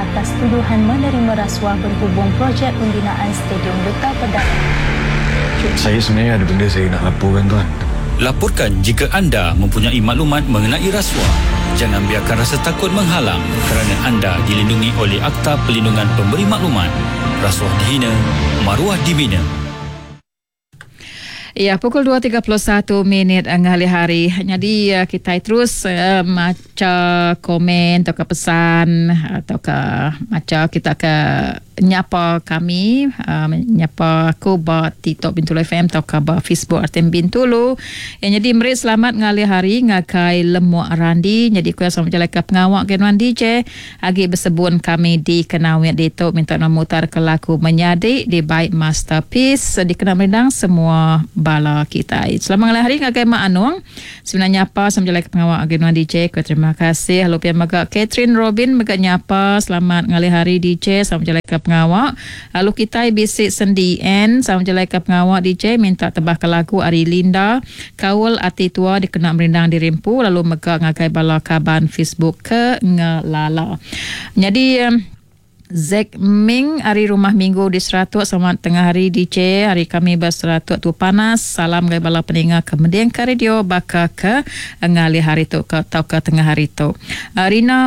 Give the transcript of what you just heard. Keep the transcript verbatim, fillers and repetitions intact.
atas tuduhan menerima rasuah berhubung projek pembinaan Stadium Duta Perdana. Saya sebenarnya ada benda saya nak laporkan, Tuan. Laporkan jika anda mempunyai maklumat mengenai rasuah. Jangan biarkan rasa takut menghalang kerana anda dilindungi oleh Akta Perlindungan Pemberi Maklumat. Rasuah dihina, maruah dibina. Ya, pukul dua tiga puluh satu minit hari-hari. Jadi uh, kita terus uh, macam komen atau ke pesan atau ke macam kita ke nyapa kami, uh, nyapa aku ba TikTok Bintulu F M atau ke ba Facebook Artem Bintulu. Yang jadi merit selamat ngali hari ngakai lemuak randi. Jadi ku sama jalan ke pengawak kenuan D J agi bersebun kami di Kenawit Datuk minta nak mutar ke lagu menyadik di baik masterpiece di Kena Merindang semua bala kita. Selamat ngali hari ngakai Mak Anung. Sebenarnya apa sama jalan ke pengawak kenuan D J. Ku terima kasih. Halo pia maga Catherine Robin maga nyapa selamat ngali hari D J sama jalan ke pengawak. Lalu kita bisik sendi N sama jelai ke pengawak D J minta tebah ke lagu Ari Linda Kawal Ati Tua di Kena Merindang di Rimpu lalu megak ngagai bala kaban Facebook ke ngelala. Jadi um, Zek Ming hari rumah minggu di Seratuk selamat tengah hari D J hari kami berseratuk tu panas salam gai bala peninga ke Mediangka Radio baka ke ngali hari tu ke tau ke tengah hari tu uh, Rina